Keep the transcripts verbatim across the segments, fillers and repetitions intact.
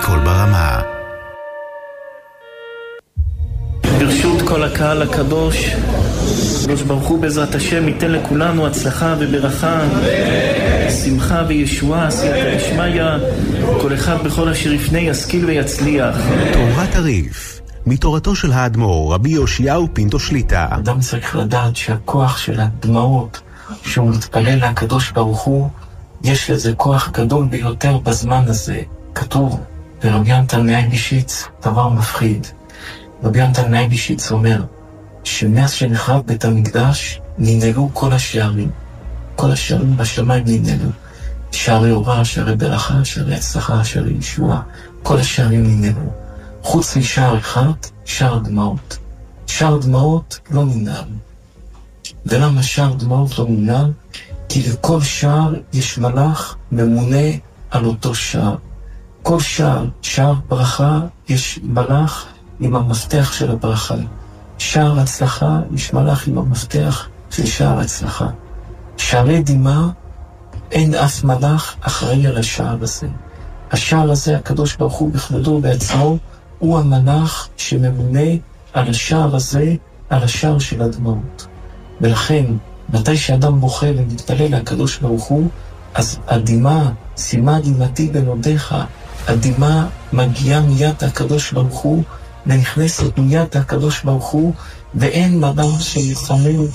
קול ברמה. ברשות כל הקהל הקדוש, הקדוש ברוך הוא בעזרת השם ייתן לכולנו הצלחה וברכה, שמחה וישועה, סייעתא דשמיא, כל אחד בכל אשר יפנה ישכיל ויצליח. תורת הריף, מתורתו של האדמו"ר רבי יאשיהו פינטו שליטא. אדם צריך לדעת שהכוח של הדמעות שהוא מתפלל לקדוש ברוך הוא, יש לזה כוח גדול ביותר בזמן הזה. כתוב ברבי יונתן מיידישיץ דבר מפחיד. רבי יונתן מיידישיץ אומר שמאז שנחרב בית המקדש ננעלו כל השערים. כל השערים בשמיים ננעלו. שערי אורה, שערי ברכה, שערי הצלחה, שערי ישועה. כל השערים ננעלו. חוץ משער אחד, שער דמעות. שער דמעות לא ננעל. ולמה שער דמעות לא ננעל? כי לכל שער יש מלאך ממונה על אותו שער. כל שער, שער ברכה, יש מלאך עם המפתח של הברכה. שער הצלחה, יש מלאך עם המפתח של שער הצלחה. שערי דמעה, אין אף מלאך אחראי על השער הזה. השער הזה, הקדוש ברוך הוא בכבודו בעצמו, הוא המלאך שממונה על השער הזה, על השער של הדמעות. ולכן, מתי שאדם בוכה ומתפלל לקדוש ברוך הוא, אז הדמעה, שימה דמעתי בנודיך, הדמעה מגיעה מיד הקדוש ברוך הוא, ונכנסת מיד הקדוש ברוך הוא, ואין מלאך שמסנן,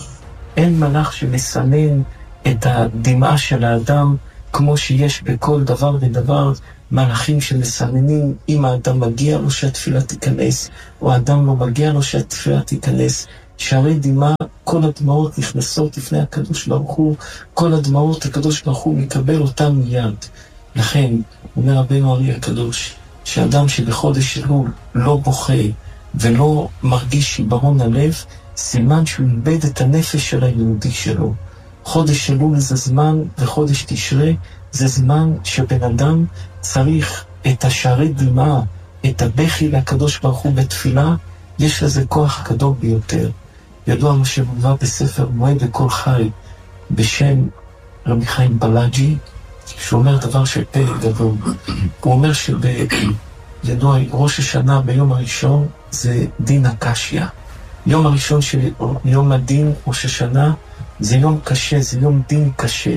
אין מלאך שמסנן את הדמעה של האדם, כמו שיש בכל דבר ודבר, מלאכים שמסננים, אם האדם מגיע לו שהתפילה תיכנס, או האדם לא מגיע לו שהתפילה תיכנס. שערי דמעה, כל הדמעות נכנסות לפני הקדוש ברוך הוא, כל הדמעות הקדוש ברוך הוא מקבל אותם מיד. לכן, אומר רבנו ארי הקדוש, שאדם שבחודש אלול לא בוכה ולא מרגיש שיברון הלב, סימן שהוא איבד את הנפש של היהודי שלו. חודש אלול זה זמן, וחודש תשרה זה זמן שבן אדם צריך את השערי דמעה, את הבכי לקדוש ברוך הוא בתפילה, יש לזה כוח גדול ביותר. ידוע מה שמובא בספר מועד וכל חי בשם רבי חיים בלאג'י, שהוא אומר דבר של פלא גדול. הוא אומר שידוע ראש השנה ביום הראשון זה דין הקשיא. יום הראשון של יום הדין ראש השנה זה יום קשה, זה יום דין קשה.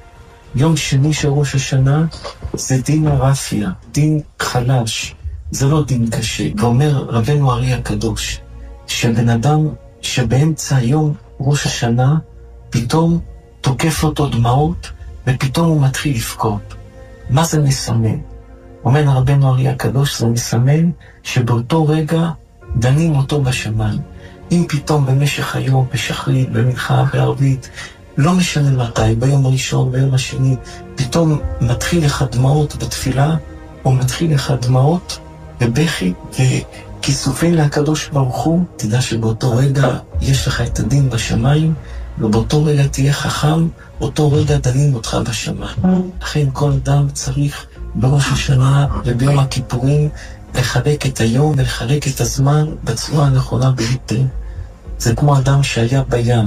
יום שני של ראש השנה זה דין הרפיה, דין חלש, זה לא דין קשה. ואומר רבנו ארי הקדוש שבן אדם שבאמצע היום ראש השנה פתאום תוקף אותו דמעות ופתאום הוא מתחיל לבכות. מה זה מסמן? אומר רבנו ארי הקדוש, זה מסמן שבאותו רגע דנים אותו בשמיים. אם פתאום במשך היום, בשחרית, במנחה, בערבית, לא משנה מתי, ביום הראשון, ביום השני, פתאום מתחיל לך דמעות בתפילה, או מתחיל לך דמעות בבכי וכיסופים לקדוש ברוך הוא, תדע שבאותו רגע יש לך את הדין בשמיים, ובאותו רגע תהיה חכם, אותו רגע דנים אותך בשמיים. לכן כל אדם צריך בראש השנה וביום הכיפורים לחלק את היום ולחלק את הזמן בצורה הנכונה ביותר. זה כמו אדם שהיה בים,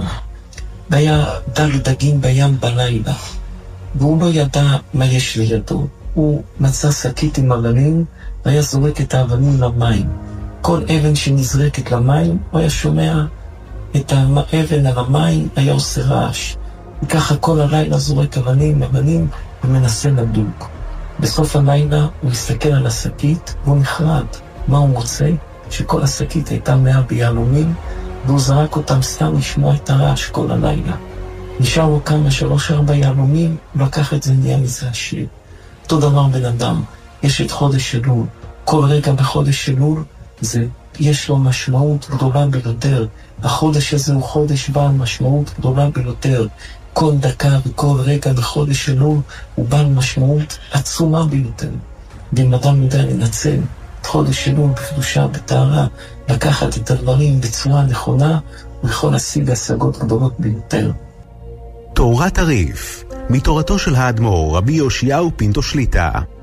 והיה דג דגים בים בלילה, והוא לא ידע מה יש לידו. הוא מצא שקית עם אבנים, והיה זורק את האבנים למים. כל אבן שנזרקת למים, הוא היה שומע את האבן על המים, היה עושה רעש. וככה כל הלילה זורק אבנים, אבנים, ומנסה לדוג. בסוף הלילה הוא מסתכל על השקית, והוא נחרד. מה הוא מוצא? שכל השקית הייתה מאה ביהלומים, והוא זרק אותם סתם לשמוע את הרעש כל הלילה. נשאר לו כמה שלוש ארבע יהלומים, לקח את זה נהיה מזה השיר. אותו דבר בן אדם, יש את חודש אלול. כל רגע בחודש אלול, זה, יש לו משמעות גדולה ביותר. החודש הזה הוא חודש בעל משמעות גדולה ביותר. כל דקה וכל רגע בחודש אלול הוא בעל משמעות עצומה ביותר. ואם אדם יודע לנצל את חודש אלול בקדושה, בטהרה, לקחת את הדברים בצורה נכונה, הוא יכול להשיג השגות גדולות ביותר. תורת הריף, מתורתו של האדמו"ר רבי יאשיהו פינטו שליטא.